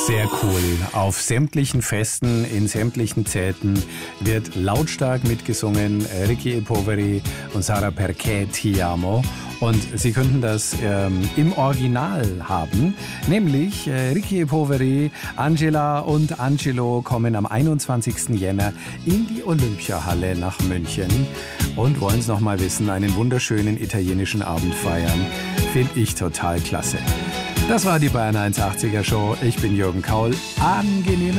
Sehr cool. Auf sämtlichen Festen, in sämtlichen Zelten wird lautstark mitgesungen. Ricky e Poveri und Sarà perché ti amo. Und Sie könnten das im Original haben, nämlich Ricky e Poveri, Angela und Angelo kommen am 21. Jänner in die Olympiahalle nach München und wollen es nochmal wissen, einen wunderschönen italienischen Abend feiern. Finde ich total klasse. Das war die Bayern 180er Show. Ich bin Jürgen Kaul. Angenehme